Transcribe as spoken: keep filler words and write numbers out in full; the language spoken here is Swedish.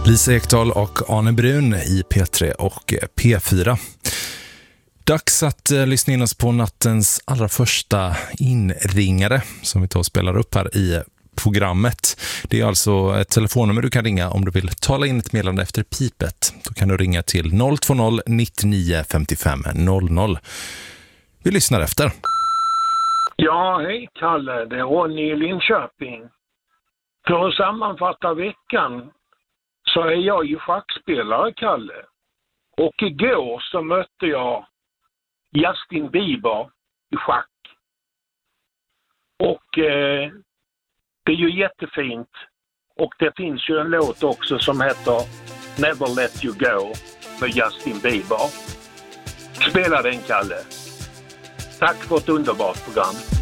Lisa Ekdahl och Arne Brun i P tre och P fyra. Dags att eh, lyssna in oss på nattens allra första inringare som vi tar och spelar upp här i programmet. Det är alltså ett telefonnummer du kan ringa om du vill tala in ett meddelande efter pipet. Då kan du ringa till noll två noll nittionio femtiofem noll noll. Vi lyssnar efter. Ja, hej Kalle. Det är Ronny i Linköping. För att sammanfatta veckan så är jag ju schackspelare, Kalle. Och igår så mötte jag Justin Bieber i schack. Och eh, det är ju jättefint. Och det finns ju en låt också som heter Never Let You Go med Justin Bieber. Spela den, Kalle. Tack för ett underbart program.